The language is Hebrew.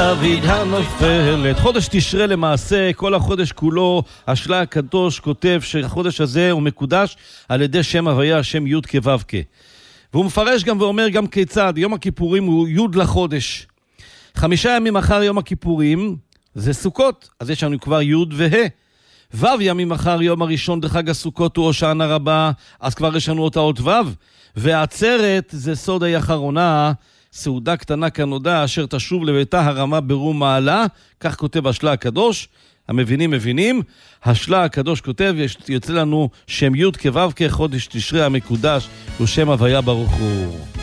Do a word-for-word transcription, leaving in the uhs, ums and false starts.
דוד הנופלת. חודש תשרה למעשה, כל החודש כולו, השלה הקדוש כותב שהחודש הזה הוא מקודש על ידי שם הוויה, שם י' כו' כ'. והוא מפרש גם ואומר גם כיצד, יום הכיפורים הוא י' לחודש. חמישה ימים אחר יום הכיפורים זה סוכות, אז יש לנו כבר י' וה'. ו' ימים אחר יום הראשון דחג הסוכות הוא הושענא רבה, אז כבר יש לנו אותה עוד ו'. והעצרת זה סוד האחרונה, סעודה קטנה כנודע, אשר תשוב לביתה הרמה ברום מעלה, כך כותב השלה הקדוש. המבינים מבינים, השלה הקדוש כותב, יוצא לנו שם י' כו' כחודש תשרי המקודש, הוא שם הוויה ברוך הוא.